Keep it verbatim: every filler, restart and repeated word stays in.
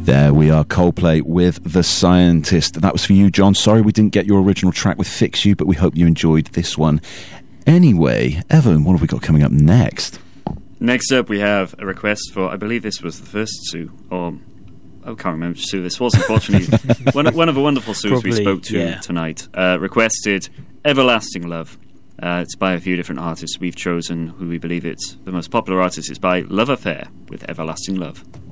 There we are, Coldplay with The Scientist. That was for you, John. Sorry we didn't get your original track with Fix You, but we hope you enjoyed this one. Anyway, Evan, what have we got coming up next? Next up, we have a request for, I believe this was the first Sue, or I can't remember which Sue this was, unfortunately. one, one of the wonderful Sues we spoke to yeah. tonight uh, requested Everlasting Love. Uh, it's by a few different artists. We've chosen who we believe it's the most popular artist. It's by Love Affair with Everlasting Love.